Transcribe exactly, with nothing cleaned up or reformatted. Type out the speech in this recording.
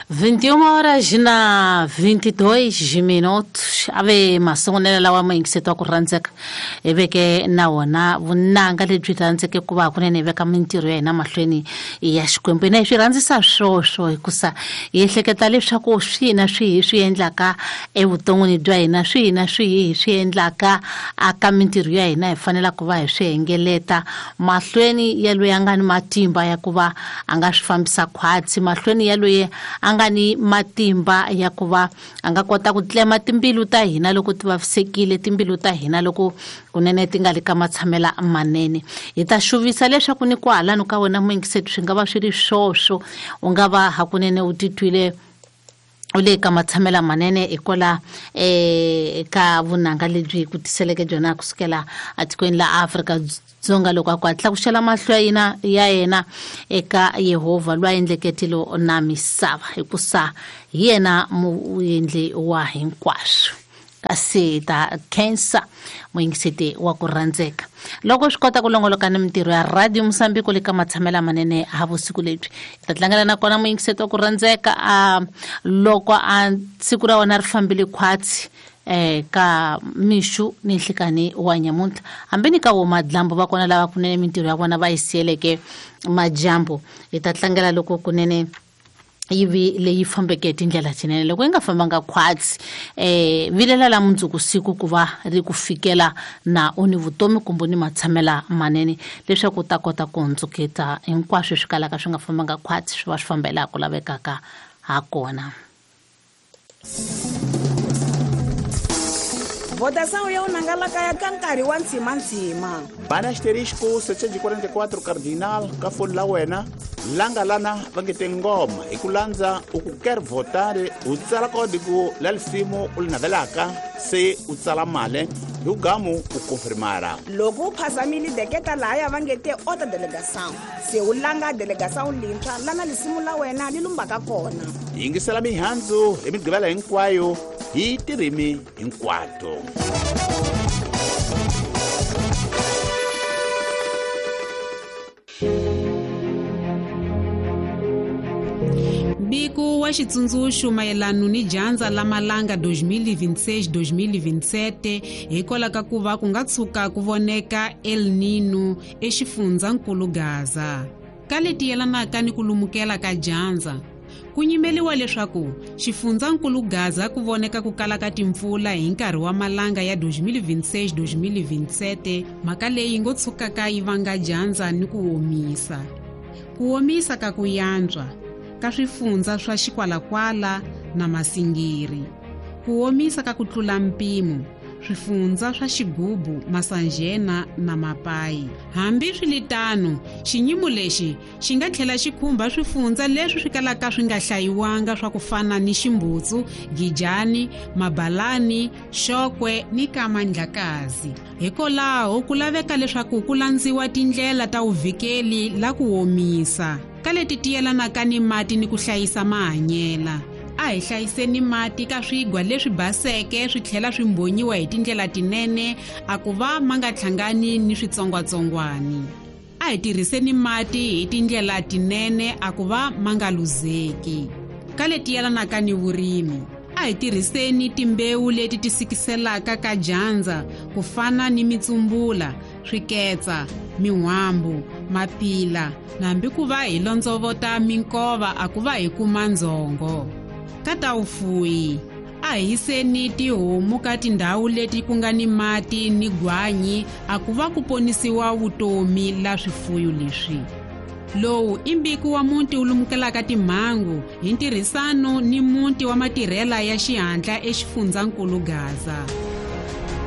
vinte e uma horas na vinte e dois minutos ave masungunelo lawa mo yingiseto ku rhandzeka i veke na wona vunanga lebyi rhandzeke ku va kunene veka mintirho ya hina mahlweni ya Xikwembu na swi rhandzisa swoswo hikusa hi ehleketa leswaku swi na swi swi endlaka evuton'wini bya hina swi na swi swi endlaka aka mintirho ya hina hi fanela ku va hi swi hengeleta mahlweni ya loyi anga ni matimba ya ku va anga swi fambisa khwatsi mahlweni ya loyi anga ni matimba ya ku va anga kota ku tlema timbilu ta hina loko ti vavisekile timbilu ta hina loko kunene ti nga le ka matshamela manene hi ta xuvisa leswaku ni ku halano ka wena moyingiseti swi nga va swi ri swoswo u nga va hakunene u titwile u le ka matshamela manene ikola eh ka vunanga lebyi ku tiseleke byona kusukela atikweni la Afrika Dzonga loko akwa tlakuxela mahlo ya yena ya yena eka Yehova lwa endleketilo na misava hikusa yena muendli wa hinkwaswo kasi ta cancer moyingiseti wa ku rhandzeka loko swi kota ku longoloka ni mintirho ya Radio Mosambiko le ka matshamela manene ha vusiku lebyi ta tlangela na kona moyingiseti wa ku rhandzeka a loko a siku ra wona ri fambile khwatsi eh ka mishu ni nhlikani wa nyamuntlha hambi ni ka wo madlambo va kona lava kunene mintirho ya vona va yisieleke majambo hi ta tlangela loko kunene yivi leyi fambeke tindlela tsinene loko inga fambanga khwatsi eh vilela la mundzuku siku ku va ri ku fikela na uni vutomi kumbe ni matshamela manene leswaku ta kota ku hundzuketa hinkwaswo swi kalaka swi nga fambanga khwatsi swi va swi fambela ku lavekaka ha kona. Votação ya unangalaka ya kankari wa ntsima ntsima. Bana asterisco setecentos e quarenta e quatro cardinal ka foni la wena langa lana va nge te ngoma hi ku landza u ku quer votar u tsala código la lifimo u li navelaka se u tsala male hi gamu u confirmara loko u phasamile deketa laya va nge te ota delegação se u langa delegação lintshwa lana lisimu la wena li lumbaka kona yingisela mihandzu hi migqivela hinkwayo hi tirimi hinkwato. Biku wa xitsundzuxo mayelano ni dyandza la malanga dois mil e vinte e seis dois mil e vinte e sete hikwalaho ka ku va ku nga tshuka ku voneka El Nino exifundzhankulu Gaza. Ka leti yelanaka ni ku lumukela ka dyandza ku nyimeliwa leswaku xifundzhankulu Gaza ku voneka ku kala ka timpfula hi nkarhi wa malanga ya dois mil e vinte e seis dois mil e vinte e sete mhaka leyi ngo tshukaka yi vanga dyandza ni ku omisa ku omisa ka ku yantswa ka swifundza swa xikwalakwala na masingiri ku omisa ka ku tlula mpimo swifundza swa Xigubu Masanjena na Mapai hambi swilitano xinyimo lexi xi nga tlhela xi khumba swifundza leswi swi kalaka swi nga hlayiwanga swa ku fana ni Ximbutsu Gijani Mabalani Xokwe ni Kamandlakazi hikwalaho ku laveka leswaku ku landziwa tindlela ta uvikeli la ku omisa ka leti tiyelanaka ni mati ni ku hlayisa mahanyela a hi hlayiseni mati ka swigwa leswi baseke swi tlhela swi mbonyiwa hi tindlela tinene a ku va ma nga hlangani ni switsongwatsongwani a hi tirhiseni mati hi tindlela tinene a ku va ma nga luzeki ka leti yelanaka ni vurimi a hi tirhiseni timbewu leti tisikiselaka ka dyandza ku fana ni mitsumbula swiketsa mihwambu mapila nambi ku va hi londzovota minkova a ku va hi kuma ndzongo ka ta ufuyi a hi yiseni tihomu ka tindhawu leti ku nga ni mati ni gwanyi a ku va ku ponisiwa vutomi la swifuyo leswi lowu i mbiku wa muti wu lumukelaka timhangu hi ntirhisano ni muti wa matirhela ya xihatla exifundzhankulu Gaza.